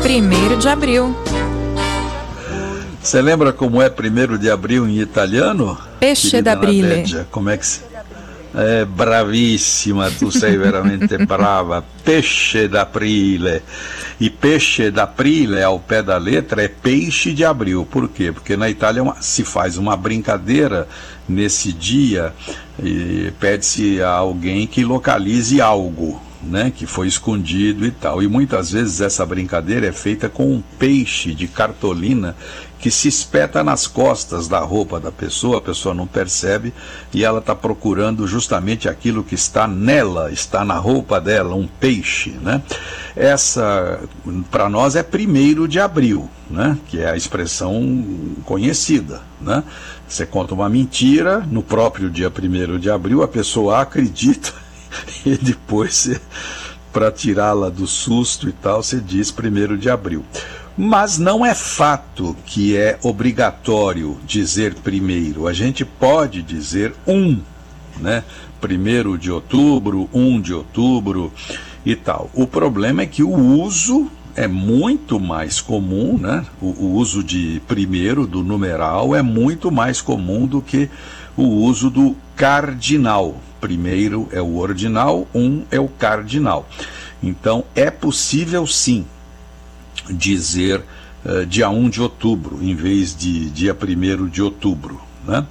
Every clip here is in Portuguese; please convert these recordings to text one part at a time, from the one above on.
1º de abril. Você lembra como é 1º de abril em italiano? Pesce d'aprile. Como é que se... É bravissima, tu sei veramente brava. Pesce d'aprile. E pesce d'aprile, ao pé da letra, é peixe de abril. Por quê? Porque na Itália se faz uma brincadeira nesse dia e pede-se a alguém que localize algo, né, que foi escondido e tal. E muitas vezes essa brincadeira é feita com um peixe de cartolina que se espeta nas costas da roupa da pessoa, a pessoa não percebe e ela está procurando justamente aquilo que está nela, está na roupa dela, um peixe, né? Essa, para nós, é 1º de abril, né? Que é a expressão conhecida, né? Você conta uma mentira, no próprio dia 1º de abril, a pessoa acredita e depois, para tirá-la do susto e tal, você diz 1º de abril. Mas não é fato que é obrigatório dizer primeiro. A gente pode dizer né? 1º de outubro, 1 de outubro e tal. O problema é que o uso é muito mais comum, né? O uso de 1º, do numeral, é muito mais comum do que o uso do cardinal. 1º é o ordinal, 1 é o cardinal. Então, é possível sim dizer dia 1 de outubro, em vez de dia 1º de outubro, né?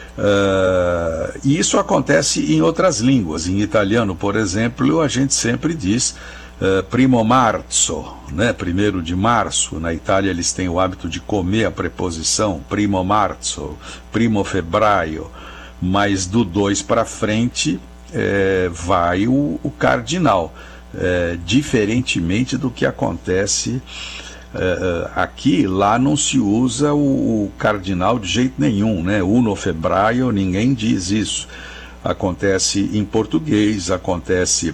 E isso acontece em outras línguas. Em italiano, por exemplo, a gente sempre diz primo marzo, né? 1º de março. Na Itália eles têm o hábito de comer a preposição primo marzo, primo febbraio, mas do 2 para frente vai o cardinal. Diferentemente do que acontece aqui, lá não se usa o cardinal de jeito nenhum, né? Uno febbraio, ninguém diz isso. Acontece em português, acontece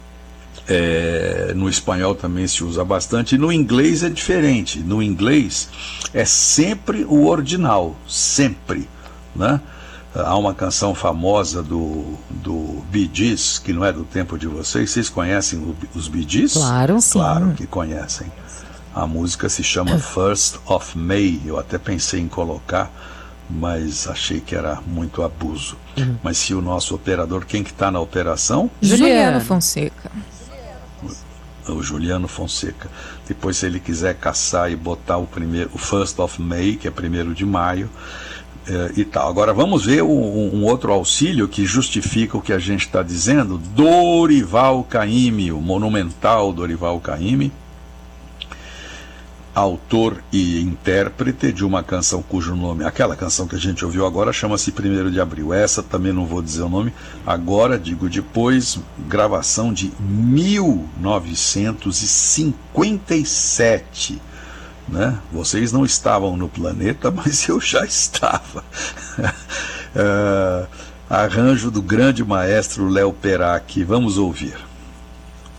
no espanhol também se usa bastante, e no inglês é diferente. No inglês é sempre o ordinal, sempre, né? Há uma canção famosa do Bee Gees, que não é do tempo de vocês. Vocês conhecem os Bee Gees? Claro, sim. Claro que conhecem. A música se chama First of May. Eu até pensei em colocar, mas achei que era muito abuso. Mas se o nosso operador, quem que está na operação? Juliano Fonseca. O Juliano Fonseca. Depois, se ele quiser caçar e botar o First of May, que é 1º de maio, e tal. Agora vamos ver um outro auxílio que justifica o que a gente está dizendo. Dorival Caymmi, o monumental Dorival Caymmi, autor e intérprete de uma canção cujo nome, aquela canção que a gente ouviu agora, chama-se 1º de abril. Essa também não vou dizer o nome agora, digo depois. Gravação de 1957. Né? Vocês não estavam no planeta, mas eu já estava. Arranjo do grande maestro Léo Peracchi. Vamos ouvir.